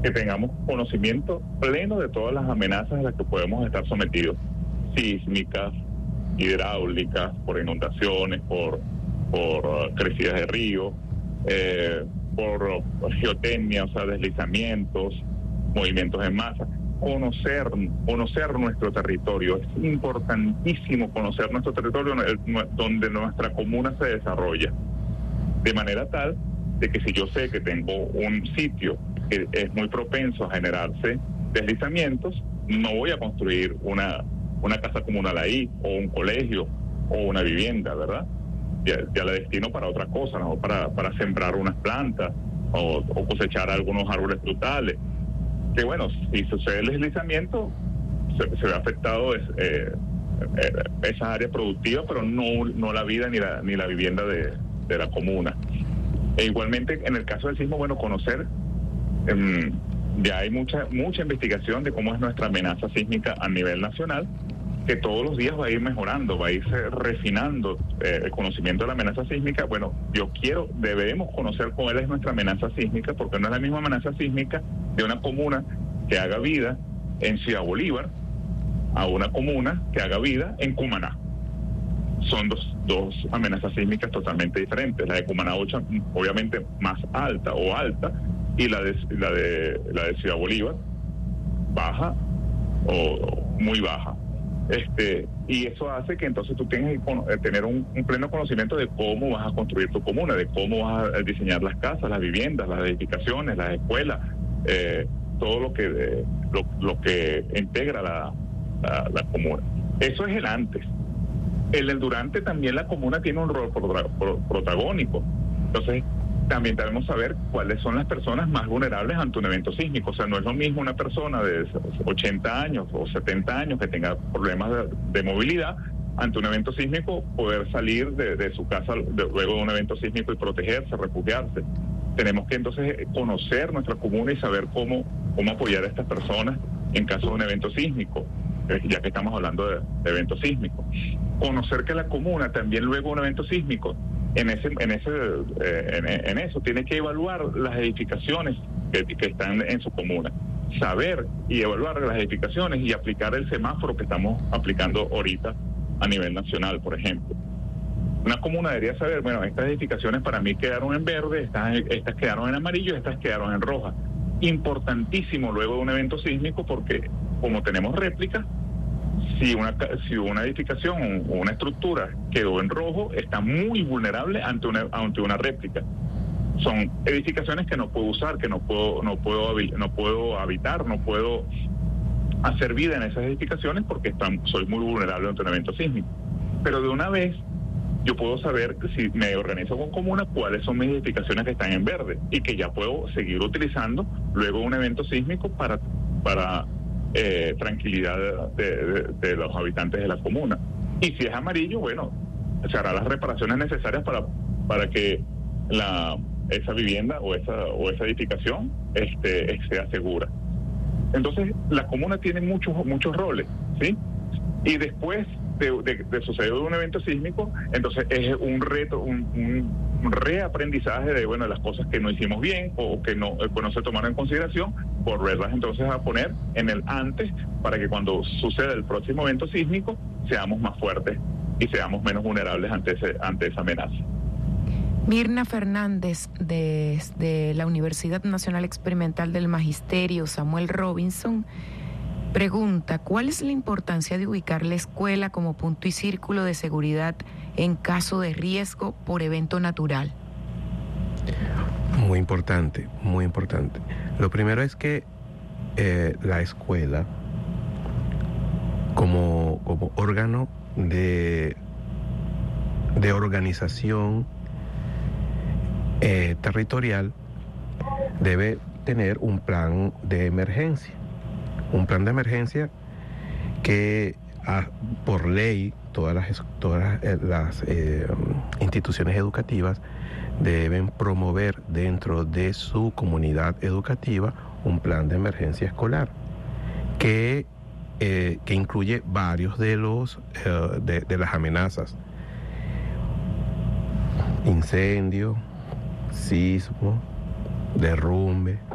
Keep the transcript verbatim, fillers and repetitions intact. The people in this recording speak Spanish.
que tengamos conocimiento pleno de todas las amenazas a las que podemos estar sometidos, sísmicas, hidráulicas, por inundaciones, por, por uh, crecidas de río, eh, por geotecnia, o sea, deslizamientos, movimientos en masa. Conocer, conocer nuestro territorio. Es importantísimo conocer nuestro territorio donde nuestra comuna se desarrolla. De manera tal de que si yo sé que tengo un sitio que es muy propenso a generarse deslizamientos, no voy a construir una, una casa comunal ahí, o un colegio, o una vivienda, ¿verdad? Ya, ya la destino para otra cosa, ¿no? Para, para sembrar unas plantas, o, o cosechar algunos árboles frutales. Que bueno, si sucede el deslizamiento, se, se ve afectado es, eh, eh, esa área productiva, pero no, no la vida ni la, ni la vivienda de, de la comuna. E igualmente, en el caso del sismo, bueno, conocer, eh, ya hay mucha, mucha investigación de cómo es nuestra amenaza sísmica a nivel nacional, que todos los días va a ir mejorando, va a irse refinando eh, el conocimiento de la amenaza sísmica. Bueno, yo quiero, debemos conocer cuál es nuestra amenaza sísmica, porque no es la misma amenaza sísmica de una comuna que haga vida en Ciudad Bolívar a una comuna que haga vida en Cumaná. Son dos, dos amenazas sísmicas totalmente diferentes. La de Cumaná, obviamente más alta o alta, y la de, la de, la de Ciudad Bolívar, baja o muy baja. Este, y eso hace que entonces tú tengas que tener un, un pleno conocimiento de cómo vas a construir tu comuna, de cómo vas a diseñar las casas, las viviendas, las edificaciones, las escuelas, eh, todo lo que eh, lo, lo que integra la, la, la comuna. Eso es el antes. En el durante también la comuna tiene un rol protagónico. Entonces, también debemos saber cuáles son las personas más vulnerables ante un evento sísmico. O sea, no es lo mismo una persona de ochenta años o setenta años que tenga problemas de, de movilidad ante un evento sísmico, poder salir de, de su casa de, luego de un evento sísmico y protegerse, refugiarse. Tenemos que entonces conocer nuestra comuna y saber cómo, cómo apoyar a estas personas en caso de un evento sísmico, ya que estamos hablando de, de eventos sísmicos. Conocer que la comuna también luego de un evento sísmico, en ese, en ese, eh, en, en eso tiene que evaluar las edificaciones que, que están en su comuna, saber y evaluar las edificaciones y aplicar el semáforo que estamos aplicando ahorita a nivel nacional, por ejemplo. Una comuna debería saber, bueno, estas edificaciones para mí quedaron en verde, estas, estas quedaron en amarillo, estas quedaron en roja. Importantísimo luego de un evento sísmico, porque como tenemos réplicas, si una, si una edificación o una estructura quedó en rojo, está muy vulnerable ante una, ante una réplica. Son edificaciones que no puedo usar, que no puedo, no puedo, no puedo habitar, no puedo hacer vida en esas edificaciones porque están, soy muy vulnerable ante un evento sísmico. Pero de una vez yo puedo saber que si me organizo con comuna, cuáles son mis edificaciones que están en verde y que ya puedo seguir utilizando luego un evento sísmico para, para eh, tranquilidad de, de, de los habitantes de la comuna. Y si es amarillo, bueno, se hará las reparaciones necesarias para, para que la, esa vivienda o esa, o esa edificación este, sea segura. Entonces, la comuna tiene muchos, muchos roles, ¿sí? Y después de, de, de suceder un evento sísmico, entonces es un reto, un, un reaprendizaje de, bueno, las cosas que no hicimos bien o que no, pues no se tomaron en consideración, volverlas entonces a poner en el antes para que cuando suceda el próximo evento sísmico seamos más fuertes y seamos menos vulnerables ante, ese, ante esa amenaza. Mirna Fernández, de la Universidad Nacional Experimental del Magisterio Samuel Robinson, pregunta: ¿cuál es la importancia de ubicar la escuela como punto y círculo de seguridad en caso de riesgo por evento natural? Muy importante, muy importante. Lo primero es que eh, la escuela, como, como órgano de, de organización eh, territorial, debe tener un plan de emergencia. Un plan de emergencia que a, por ley todas las, todas las eh, instituciones educativas deben promover dentro de su comunidad educativa un plan de emergencia escolar que, eh, que incluye varios de los eh, de, de las amenazas: incendio, sismo, derrumbe,